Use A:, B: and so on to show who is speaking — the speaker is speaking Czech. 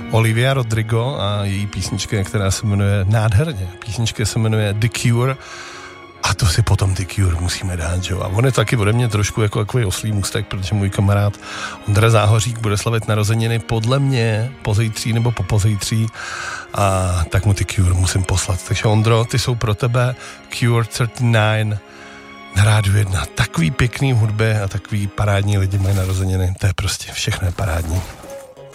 A: Olivia Rodrigo a její písnička, která se jmenuje nádherně. Písnička se jmenuje The Cure a to si potom The Cure musíme dát, že jo. A on je taky ode mě trošku jako takový oslý můstek, protože můj kamarád Ondra Záhořík bude slavit narozeniny podle mě pozítří nebo po pozítří a tak mu ty Cure musím poslat. Takže Ondro, ty jsou pro tebe Cure 39 na Rádiu 1. Takový pěkný hudby a takový parádní lidi mají narozeniny. To je prostě všechno je parádní.